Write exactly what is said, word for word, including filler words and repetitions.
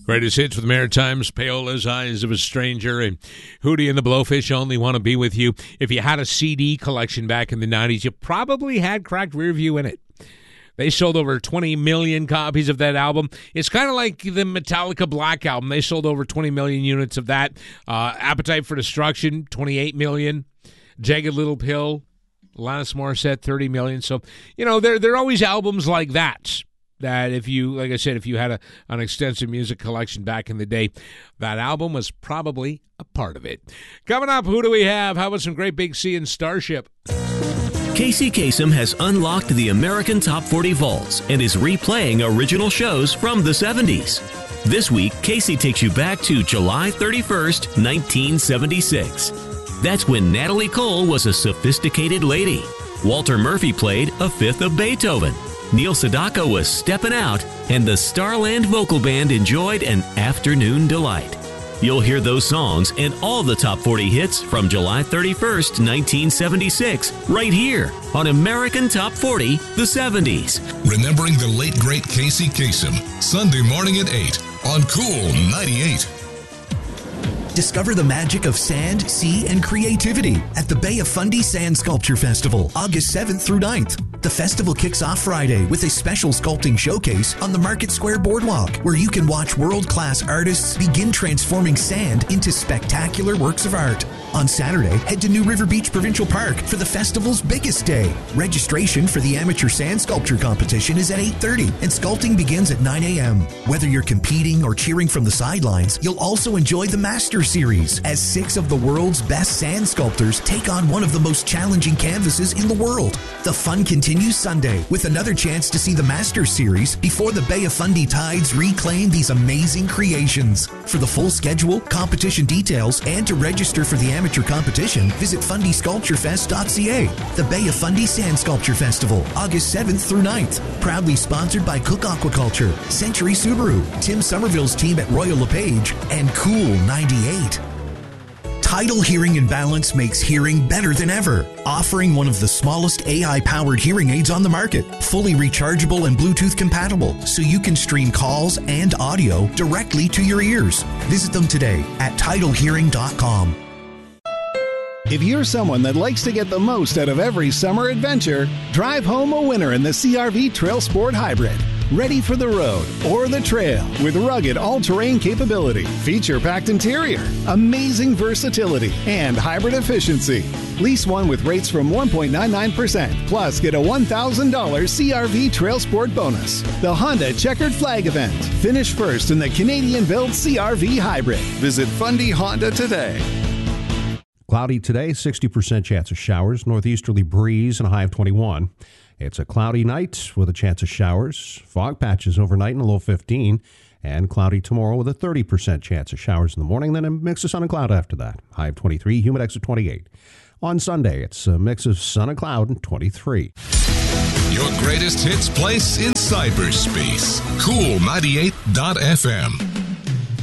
Greatest hits with Maritimes, Paola's Eyes of a Stranger, and Hootie and the Blowfish, Only Want to Be With You. If you had a C D collection back in the nineties, you probably had Cracked Rearview in it. They sold over twenty million copies of that album. It's kind of like the Metallica Black Album. They sold over twenty million units of that. Uh, Appetite for Destruction, twenty-eight million. Jagged Little Pill, Alanis Morissette, thirty million. So, you know, there, there are always albums like that. That if you, like I said, if you had a, an extensive music collection back in the day, that album was probably a part of it. Coming up, who do we have? How about some Great Big Sea and Starship? Casey Kasem has unlocked the American Top forty Vaults and is replaying original shows from the seventies. This week, Casey takes you back to July thirty-first, nineteen seventy-six. That's when Natalie Cole was a sophisticated lady. Walter Murphy played a fifth of Beethoven. Neil Sedaka was stepping out, and the Starland Vocal Band enjoyed an afternoon delight. You'll hear those songs and all the top forty hits from July thirty-first, nineteen seventy-six, right here on American Top forty, the seventies. Remembering the late, great Casey Kasem, Sunday morning at eight on Cool ninety-eight. Discover the magic of sand, sea, and creativity at the Bay of Fundy Sand Sculpture Festival, August seventh through ninth. The festival kicks off Friday with a special sculpting showcase on the Market Square Boardwalk, where you can watch world-class artists begin transforming sand into spectacular works of art. On Saturday, head to New River Beach Provincial Park for the festival's biggest day. Registration for the amateur sand sculpture competition is at eight thirty, and sculpting begins at nine a.m. Whether you're competing or cheering from the sidelines, you'll also enjoy the Master Series, as six of the world's best sand sculptors take on one of the most challenging canvases in the world. The fun continues Sunday with another chance to see the Master Series before the Bay of Fundy Tides reclaim these amazing creations. For the full schedule, competition details, and to register for the amateur competition, visit fundy sculpture fest dot c a. The Bay of Fundy Sand Sculpture Festival, August seventh through ninth. Proudly sponsored by Cook Aquaculture, Century Subaru, Tim Somerville's team at Royal LePage, and Cool ninety-eight. Tidal Hearing and Balance makes hearing better than ever, offering one of the smallest A I-powered hearing aids on the market, fully rechargeable and Bluetooth compatible, so you can stream calls and audio directly to your ears. Visit them today at tidal hearing dot com. If you're someone that likes to get the most out of every summer adventure, drive home a winner in the C R V Trail Sport Hybrid. Ready for the road or the trail with rugged all-terrain capability, feature-packed interior, amazing versatility, and hybrid efficiency. Lease one with rates from one point nine nine percent, plus get a one thousand dollars C R V Trail Sport bonus. The Honda Checkered Flag event. Finish first in the Canadian-built C R V Hybrid. Visit Fundy Honda today. Cloudy today, sixty percent chance of showers, northeasterly breeze, and a high of twenty-one. It's a cloudy night with a chance of showers, fog patches overnight and a low fifteen, and cloudy tomorrow with a thirty percent chance of showers in the morning, then a mix of sun and cloud after that. High of twenty-three, humidex of twenty-eight. On Sunday, it's a mix of sun and cloud and twenty-three. Your greatest hits place in cyberspace. Cool ninety-eight dot f m.